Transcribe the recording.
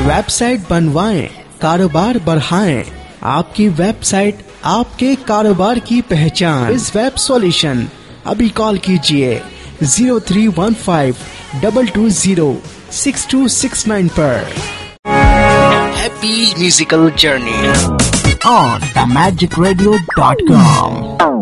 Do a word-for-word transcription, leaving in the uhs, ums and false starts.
Website बनवाएं, कारोबार बढ़ाएं। आपकी वेबसाइट आपके कारोबार की पहचान। इस वेब सॉल्यूशन अभी कॉल कीजिए zero three one five double two zero six to six nine पर। Happy musical journey on the magic radio dot com.